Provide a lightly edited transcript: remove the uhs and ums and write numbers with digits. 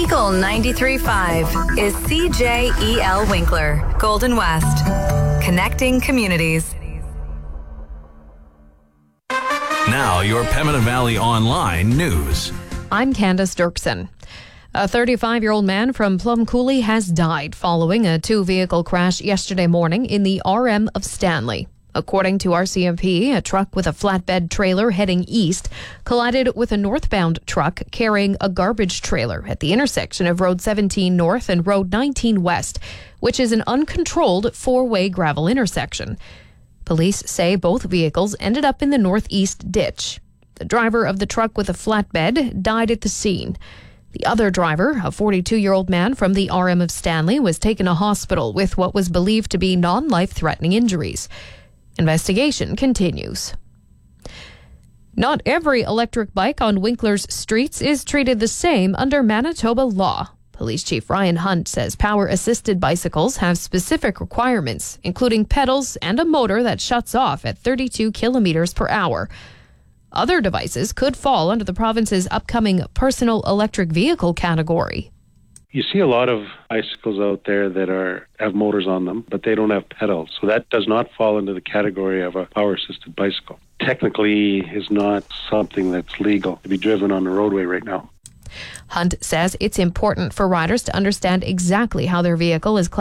Eagle 93.5 is CJEL Winkler, Golden West. Connecting communities. Now, your Pembina Valley Online news. I'm Candace Dirksen. A 35-year-old man from Plum Coulee has died following a two-vehicle crash yesterday morning in the RM of Stanley. According to RCMP, a truck with a flatbed trailer heading east collided with a northbound truck carrying a garbage trailer at the intersection of Road 17 North and Road 19 West, which is an uncontrolled four-way gravel intersection. Police say both vehicles ended up in the northeast ditch. The driver of the truck with a flatbed died at the scene. The other driver, a 42-year-old man from the RM of Stanley, was taken to hospital with what was believed to be non-life-threatening injuries. Investigation continues. Not every electric bike on Winkler's streets is treated the same under Manitoba law. Police Chief Ryan Hunt says power-assisted bicycles have specific requirements, including pedals and a motor that shuts off at 32 kilometers per hour. Other devices could fall under the province's upcoming personal electric vehicle category. You see a lot of bicycles out there that have motors on them, but they don't have pedals. So that does not fall into the category of a power-assisted bicycle. Technically is not something that's legal to be driven on the roadway right now. Hunt says it's important for riders to understand exactly how their vehicle is